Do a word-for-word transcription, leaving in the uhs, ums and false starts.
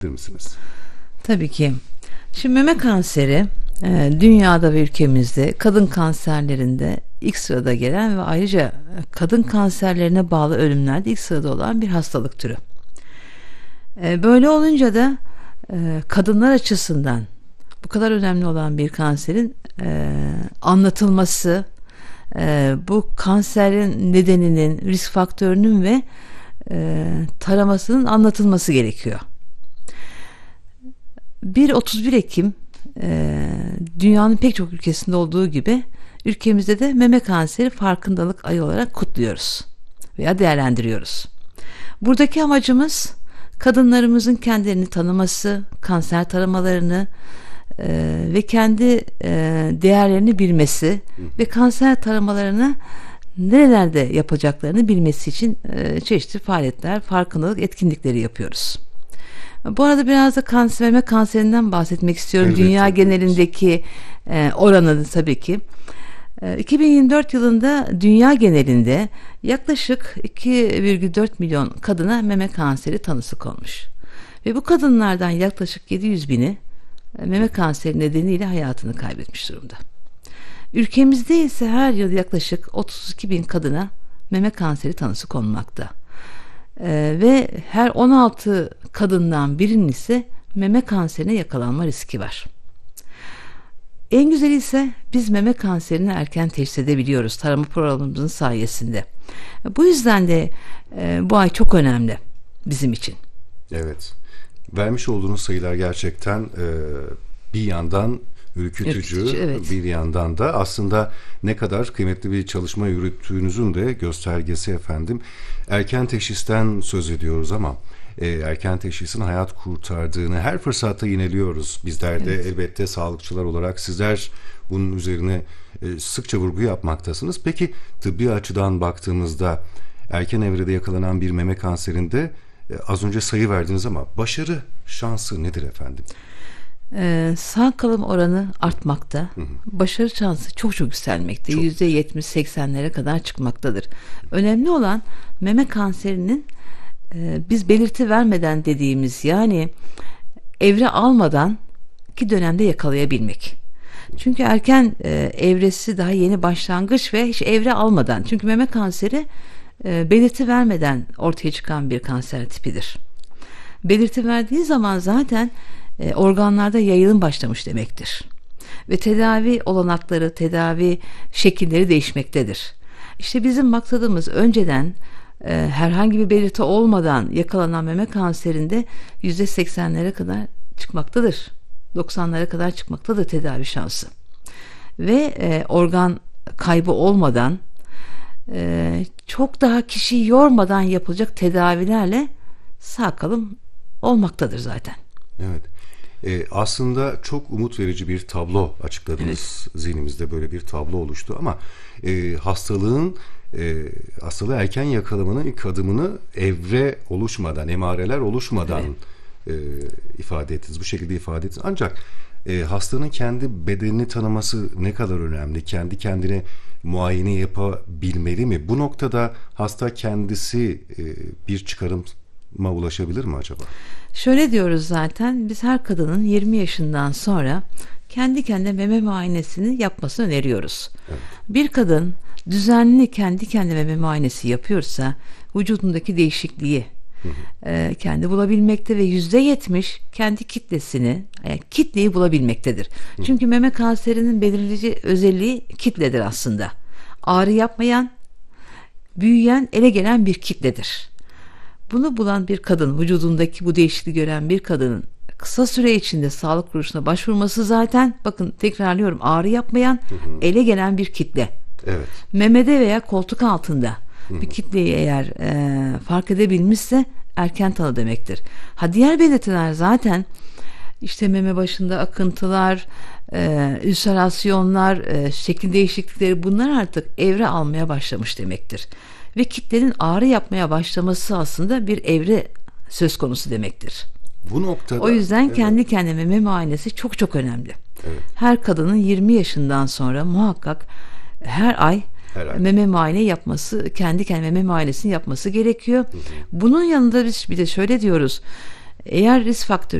misiniz? Tabii ki. Şimdi meme kanseri e, dünyada ve ülkemizde kadın kanserlerinde ilk sırada gelen ve ayrıca kadın kanserlerine bağlı ölümlerde ilk sırada olan bir hastalık türü. E, böyle olunca da e, kadınlar açısından bu kadar önemli olan bir kanserin e, anlatılması, e, bu kanserin nedeninin, risk faktörünün ve e, taramasının anlatılması gerekiyor. bir otuz bir Ekim e, dünyanın pek çok ülkesinde olduğu gibi ülkemizde de meme kanseri farkındalık ayı olarak kutluyoruz veya değerlendiriyoruz. Buradaki amacımız kadınlarımızın kendilerini tanıması, kanser taramalarını e, ve kendi e, değerlerini bilmesi ve kanser taramalarını nerelerde yapacaklarını bilmesi için e, çeşitli faaliyetler, farkındalık etkinlikleri yapıyoruz. Bu arada biraz da kanser, meme kanserinden bahsetmek istiyorum. Elbette, Dünya evet. genelindeki e, oranı tabii ki. E, iki bin yirmi dört yılında dünya genelinde yaklaşık iki virgül dört milyon kadına meme kanseri tanısı konmuş. Ve bu kadınlardan yaklaşık yedi yüz bini e, meme kanseri nedeniyle hayatını kaybetmiş durumda. Ülkemizde ise her yıl yaklaşık otuz iki bin kadına meme kanseri tanısı konmakta. Ee, ve her on altı kadından birinin ise meme kanserine yakalanma riski var. En güzeli ise biz meme kanserini erken teşhis edebiliyoruz tarama programımızın sayesinde. Bu yüzden de e, bu ay çok önemli bizim için. Evet. Vermiş olduğunuz sayılar gerçekten e, bir yandan ürkütücü, Ürkütücü, evet. Bir yandan da aslında ne kadar kıymetli bir çalışma yürüttüğünüzün de göstergesi efendim. Erken teşhisten söz ediyoruz ama e, erken teşhisin hayat kurtardığını her fırsatta yineliyoruz. Bizler de Evet. elbette sağlıkçılar olarak sizler bunun üzerine e, sıkça vurgu yapmaktasınız. Peki tıbbi açıdan baktığımızda erken evrede yakalanan bir meme kanserinde e, az önce sayı verdiniz ama başarı şansı nedir efendim? Ee, sağ kalım oranı artmakta. Hı hı. Başarı şansı çok çok yükselmekte. Çok. yüzde yetmiş seksenlere kadar çıkmaktadır. Önemli olan meme kanserinin e, biz belirti vermeden dediğimiz, yani evre almadan ki dönemde yakalayabilmek. Çünkü erken e, evresi daha yeni başlangıç ve hiç evre almadan. Çünkü meme kanseri e, belirti vermeden ortaya çıkan bir kanser tipidir. Belirti verdiği zaman zaten e, organlarda yayılım başlamış demektir. Ve tedavi olanakları, tedavi şekilleri değişmektedir. İşte bizim maksadımız önceden e, herhangi bir belirti olmadan yakalanan meme kanserinde yüzde seksenlere kadar çıkmaktadır. doksanlara kadar çıkmaktadır tedavi şansı. Ve e, organ kaybı olmadan, e, çok daha kişiyi yormadan yapılacak tedavilerle sağ kalım olmaktadır zaten. Evet. Ee, aslında çok umut verici bir tablo açıkladınız. Evet. Zihnimizde böyle bir tablo oluştu ama e, hastalığın e, hastalığı erken yakalamanın ilk adımını evre oluşmadan, emareler oluşmadan evet. e, ifade ettiniz. Bu şekilde ifade ettiniz. Ancak e, hastanın kendi bedenini tanıması ne kadar önemli? Kendi kendine muayene yapabilmeli mi? Bu noktada hasta kendisi e, bir çıkarıma ulaşabilir mi acaba? Şöyle diyoruz zaten, biz her kadının yirmi yaşından sonra kendi kendine meme muayenesini yapmasını öneriyoruz. Evet. Bir kadın düzenli kendi kendine meme muayenesi yapıyorsa vücudundaki değişikliği hı hı. E, kendi bulabilmekte ve yüzde yetmiş kendi kitlesini, yani kitleyi bulabilmektedir. Hı. Çünkü meme kanserinin belirleyici özelliği kitledir aslında. Ağrı yapmayan, büyüyen, ele gelen bir kitledir. Bunu bulan bir kadın, vücudundaki bu değişikliği gören bir kadının kısa süre içinde sağlık kuruluşuna başvurması zaten, bakın tekrarlıyorum, ağrı yapmayan, hı hı. ele gelen bir kitle. Evet. Memede veya koltuk altında hı hı. bir kitleyi eğer e, fark edebilmişse erken tanı demektir. Ha, diğer belirtiler zaten işte meme başında akıntılar, e, ülserasyonlar, e, şekil değişiklikleri, bunlar artık evre almaya başlamış demektir. Ve kitlenin ağrı yapmaya başlaması aslında bir evre söz konusu demektir. Bu noktada, o yüzden evet. kendi kendine meme muayenesi çok çok önemli. Evet. Her kadının yirmi yaşından sonra muhakkak her ay, her ay. meme muayene yapması, kendi kendine meme muayenesini yapması gerekiyor. Hı hı. Bunun yanında biz bir de şöyle diyoruz. Eğer risk faktörü